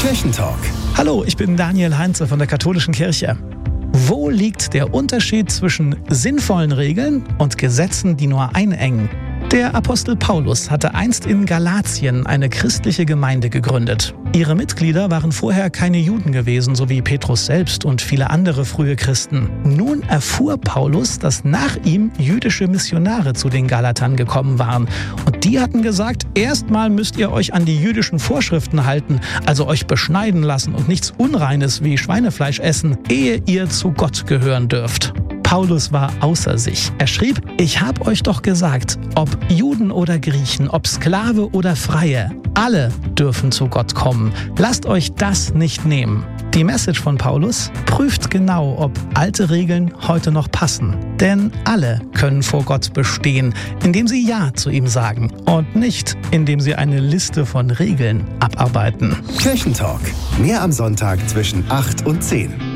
Kirchentalk. Hallo, ich bin Daniel Heinze von der Katholischen Kirche. Wo liegt der Unterschied zwischen sinnvollen Regeln und Gesetzen, die nur einengen? Der Apostel Paulus hatte einst in Galatien eine christliche Gemeinde gegründet. Ihre Mitglieder waren vorher keine Juden gewesen, so wie Petrus selbst und viele andere frühe Christen. Nun erfuhr Paulus, dass nach ihm jüdische Missionare zu den Galatern gekommen waren. Und die hatten gesagt, erstmal müsst ihr euch an die jüdischen Vorschriften halten, also euch beschneiden lassen und nichts Unreines wie Schweinefleisch essen, ehe ihr zu Gott gehören dürft. Paulus war außer sich. Er schrieb, ich habe euch doch gesagt, ob Juden oder Griechen, ob Sklave oder Freie, alle dürfen zu Gott kommen. Lasst euch das nicht nehmen. Die Message von Paulus prüft genau, ob alte Regeln heute noch passen. Denn alle können vor Gott bestehen, indem sie Ja zu ihm sagen und nicht, indem sie eine Liste von Regeln abarbeiten. Kirchentalk. Mehr am Sonntag zwischen 8 und 10.